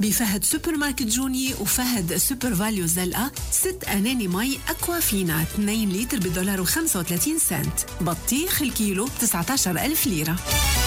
بفهد سوبر ماركت جوني وفهد سوبر فاليو زلقة 6 أناني مي أكوافينا 2 لتر $1.35. بطيخ الكيلو 19,000 ليرة.